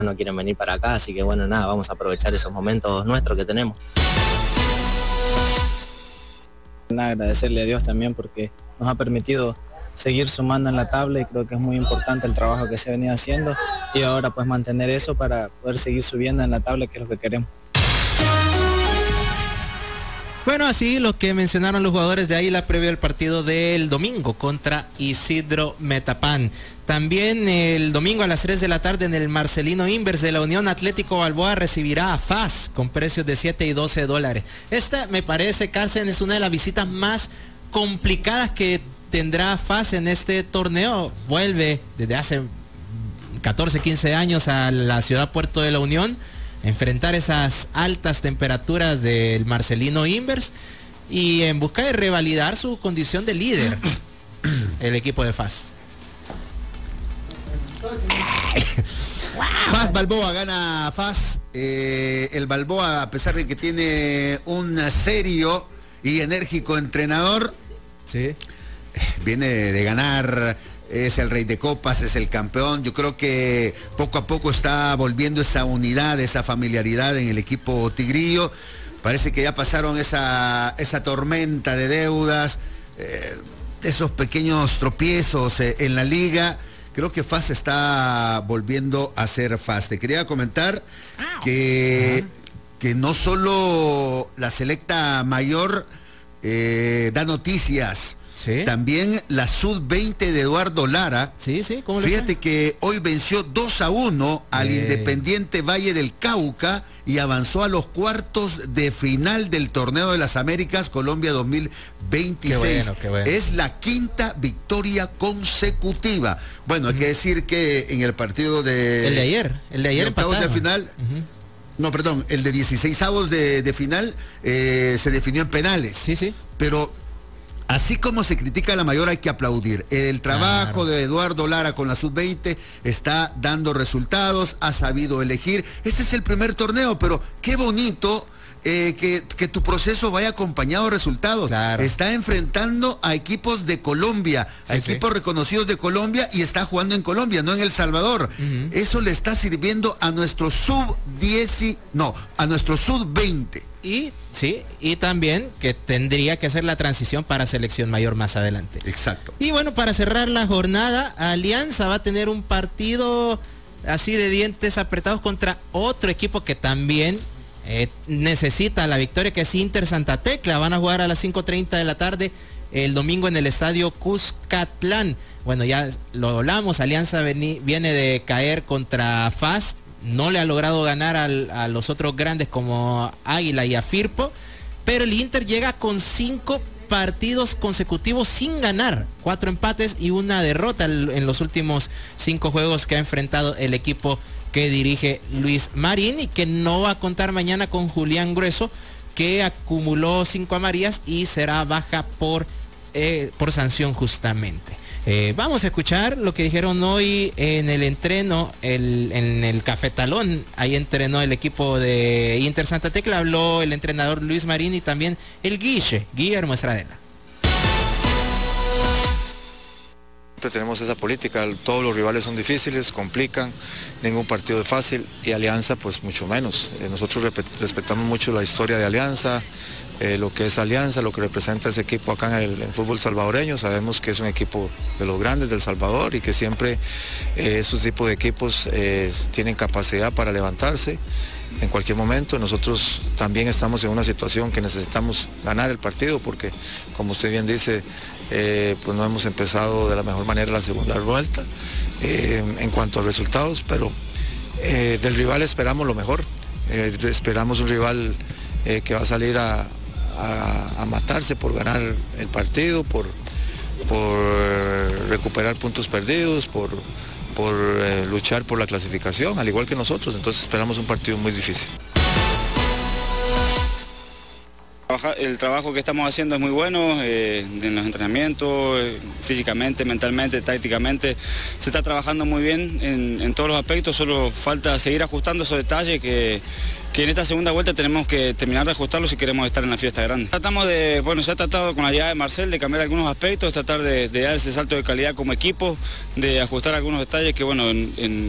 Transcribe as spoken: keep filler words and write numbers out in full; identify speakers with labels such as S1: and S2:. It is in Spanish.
S1: no quieren venir para acá, así que bueno, nada, vamos a aprovechar esos momentos nuestros que tenemos.
S2: Nada, agradecerle a Dios también porque nos ha permitido seguir sumando en la tabla y creo que es muy importante el trabajo que se ha venido haciendo y ahora pues mantener eso para poder seguir subiendo en la tabla, que es lo que queremos.
S3: Bueno, así lo que mencionaron los jugadores de Águila previo al partido del domingo contra Isidro Metapán. También el domingo a las tres de la tarde en el Marcelino Inverse de la Unión Atlético Balboa recibirá a F A S con precios de siete y doce dólares. Esta me parece, Carlsen, es una de las visitas más complicadas que tendrá F A S en este torneo. Vuelve desde hace catorce, quince años a la ciudad Puerto de la Unión, enfrentar esas altas temperaturas del Marcelino Inverse y en busca de revalidar su condición de líder el equipo de F A S.
S4: F A S Balboa gana F A S. Eh, el Balboa, a pesar de que tiene un serio y enérgico entrenador,
S3: sí,
S4: viene de ganar. Es el rey de copas, es el campeón. Yo creo que poco a poco está volviendo esa unidad, esa familiaridad en el equipo tigrillo. Parece que ya pasaron esa, esa tormenta de deudas, eh, esos pequeños tropiezos eh, en la liga. Creo que F A S está volviendo a ser F A S. Te quería comentar que, que no solo la selecta mayor eh, da noticias.
S3: ¿Sí?
S4: También la sub veinte de Eduardo Lara.
S3: Sí, sí, ¿cómo le
S4: Fíjate que hoy venció dos a uno al
S3: eh.
S4: Independiente Valle del Cauca y avanzó a los cuartos de final del Torneo de las Américas Colombia dos mil veintiséis.
S3: Qué bueno, qué bueno.
S4: Es la quinta victoria consecutiva. Bueno, hay uh-huh. que decir que en el partido de...
S3: El de ayer, el de ayer
S4: de octavos de final...
S3: Uh-huh.
S4: No, perdón, el de dieciseisavos de, de final eh, se definió en penales.
S3: Sí, sí.
S4: Pero... así como se critica a la mayor, hay que aplaudir. El trabajo claro. de Eduardo Lara con la sub veinte está dando resultados, ha sabido elegir. Este es el primer torneo, pero qué bonito eh, que, que tu proceso vaya acompañado de resultados.
S3: Claro.
S4: Está enfrentando a equipos de Colombia,
S3: sí,
S4: a equipos
S3: sí.
S4: reconocidos de Colombia y está jugando en Colombia, no en El Salvador. Uh-huh. Eso le está sirviendo a nuestro sub diez, no, a nuestro sub veinte.
S3: Y sí, y también que tendría que hacer la transición para selección mayor más adelante.
S4: Exacto.
S3: Y bueno, para cerrar la jornada, Alianza va a tener un partido así de dientes apretados contra otro equipo que también eh, necesita la victoria, que es Inter Santa Tecla. Van a jugar a las cinco treinta de la tarde el domingo en el estadio Cuscatlán. Bueno, ya lo hablamos, Alianza veni, viene de caer contra F A S. No le ha logrado ganar al, a los otros grandes como Águila y a Firpo, pero el Inter llega con cinco partidos consecutivos sin ganar, cuatro empates y una derrota en los últimos cinco juegos que ha enfrentado el equipo que dirige Luis Marín y que no va a contar mañana con Julián Grueso, que acumuló cinco amarillas y será baja por, eh, por sanción justamente. Eh, vamos a escuchar lo que dijeron hoy en el entreno, el, en el Cafetalón. Ahí entrenó el equipo de Inter Santa Tecla, habló el entrenador Luis Marín y también el Guille, Guillermo Estradela.
S5: Siempre tenemos esa política, todos los rivales son difíciles, complican, ningún partido es fácil y Alianza pues mucho menos. Eh, nosotros respetamos mucho la historia de Alianza, Eh, lo que es Alianza, lo que representa ese equipo acá en el en fútbol salvadoreño. Sabemos que es un equipo de los grandes del Salvador y que siempre eh, esos tipos de equipos eh, tienen capacidad para levantarse en cualquier momento. Nosotros también estamos en una situación que necesitamos ganar el partido porque, como usted bien dice, eh, pues no hemos empezado de la mejor manera la segunda vuelta eh, en cuanto a resultados, pero eh, del rival esperamos lo mejor. Eh, esperamos un rival eh, que va a salir a A, a matarse por ganar el partido, por, por recuperar puntos perdidos, por, por eh, luchar por la clasificación, al igual que nosotros. Entonces esperamos un partido muy difícil.
S6: El trabajo que estamos haciendo es muy bueno, eh, en los entrenamientos, eh, físicamente, mentalmente, tácticamente. Se está trabajando muy bien en, en todos los aspectos, solo falta seguir ajustando esos detalles que, que en esta segunda vuelta tenemos que terminar de ajustarlos si queremos estar en la fiesta grande. Tratamos de, bueno, se ha tratado con la llegada de Marcel de cambiar algunos aspectos, tratar de, de dar ese salto de calidad como equipo, de ajustar algunos detalles que, bueno, en, en